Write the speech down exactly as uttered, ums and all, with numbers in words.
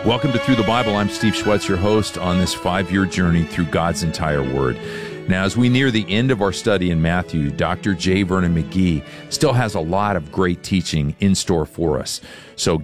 Welcome to Through the Bible. I'm Steve Schwetz, your host on this five-year journey through God's entire Word. Now, as we near the end of our study in Matthew, Doctor J. Vernon McGee still has a lot of great teaching in store for us. So